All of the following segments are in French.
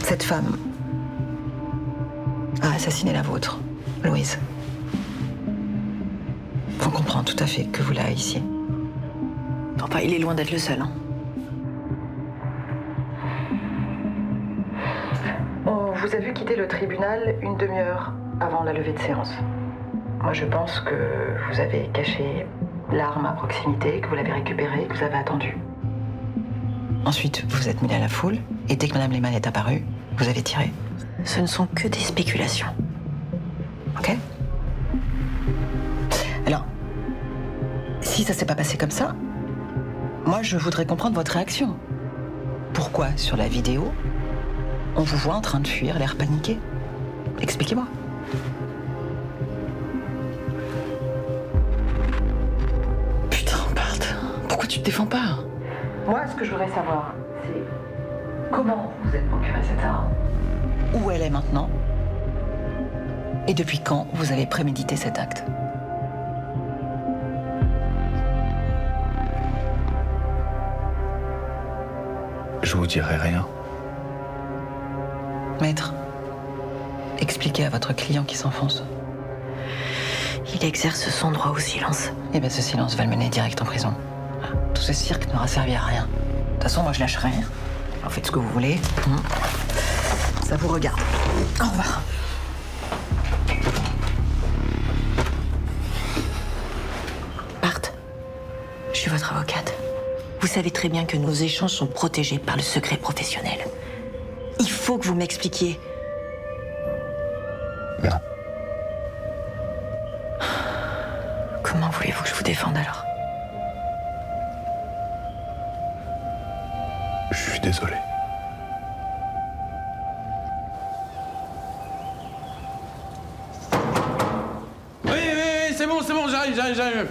Cette femme a assassiné la vôtre, Louise. On comprend tout à fait que vous la haissiez. Papa, il est loin d'être le seul. Hein. On vous a vu quitter le tribunal une demi-heure avant la levée de séance. Moi, je pense que vous avez caché l'arme à proximité, que vous l'avez récupérée, que vous avez attendu. Ensuite, vous vous êtes mêlé à la foule, et dès que Madame Lehmann est apparue, vous avez tiré. Ce ne sont que des spéculations. Ok? Alors, si ça s'est pas passé comme ça, moi, je voudrais comprendre votre réaction. Pourquoi, sur la vidéo, on vous voit en train de fuir, l'air paniqué? Expliquez-moi. Putain, Bart, pourquoi tu te défends pas? Moi, ce que je voudrais savoir, c'est comment vous êtes procuré cette arme? Où elle est maintenant? Et depuis quand vous avez prémédité cet acte? Je vous dirai rien. Maître, expliquez à votre client qui s'enfonce. Il exerce son droit au silence. Eh bien, ce silence va le mener direct en prison. Tout ce cirque n'aura servi à rien. De toute façon, moi, je lâche rien. Alors, faites ce que vous voulez. Ça vous regarde. Au revoir. Bart, je suis votre avocate. Vous savez très bien que nos échanges sont protégés par le secret professionnel. Il faut que vous m'expliquiez. Non. Comment voulez-vous que je vous défende alors? Je suis désolé. Oui, c'est bon, j'arrive.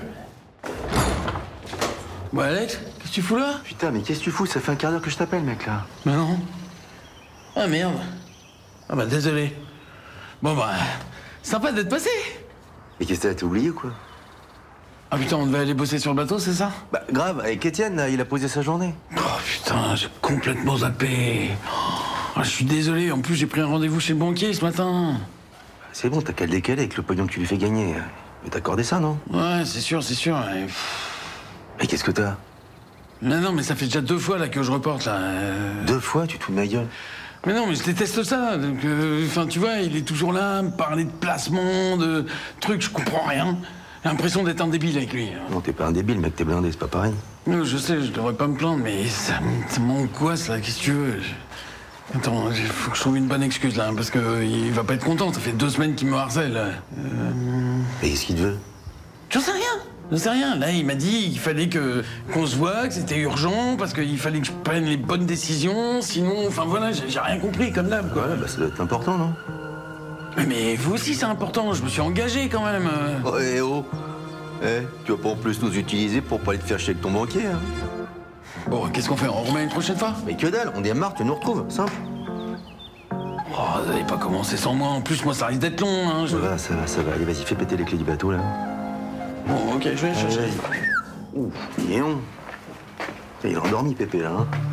Bon, Alex, qu'est-ce que tu fous là? Putain, mais qu'est-ce que tu fous? Ça fait un quart d'heure que je t'appelle, mec, là. Mais non. Ah merde. Ah bah désolé. Bon bah, sympa d'être passé. Mais qu'est-ce que t'as oublié, quoi? Ah putain, on devait aller bosser sur le bateau, c'est ça? Bah, grave, avec Étienne, là, il a posé sa journée. Oh putain, j'ai complètement zappé. Oh, je suis désolé, en plus j'ai pris un rendez-vous chez le banquier ce matin. C'est bon, t'as qu'à le décaler avec le pognon que tu lui fais gagner. Mais t'as accordé ça, non? Ouais, c'est sûr. Et... Mais qu'est-ce que t'as? Non, mais ça fait déjà 2 fois là que je reporte là. 2 fois, tu te fous de ma gueule. Mais non, mais je déteste ça. Donc, enfin, tu vois, il est toujours là, me parler de placement, de trucs, je comprends rien. J'ai l'impression d'être un débile avec lui. Non, t'es pas un débile, mec, t'es blindé, c'est pas pareil. Non, je sais, je devrais pas me plaindre, mais ça m'angoisse là, qu'est-ce que tu veux? Attends, il faut que je trouve une bonne excuse là, parce que il va pas être content, ça fait 2 semaines qu'il me harcèle. Mais qu'est-ce qu'il te veut? J'en sais rien. Là, il m'a dit qu'il fallait qu'on se voit, que c'était urgent, parce qu'il fallait que je prenne les bonnes décisions, sinon, enfin voilà, j'ai rien compris comme d'hab, quoi. Ouais, bah ça doit être important, non? Mais vous aussi, c'est important, je me suis engagé quand même. Oh, tu vas pas en plus nous utiliser pour pas aller te faire chier avec ton banquier, hein? Bon, qu'est-ce qu'on fait? On remet une prochaine fois? Mais que dalle, on démarre, tu nous retrouves, simple. Oh, vous n'allez pas commencer sans moi, en plus, moi, ça risque d'être long, hein. Ça va. Allez, vas-y, fais péter les clés du bateau, là. Bon, ok, je vais chercher. Ouf, il est long. Il est endormi, Pépé, là, hein.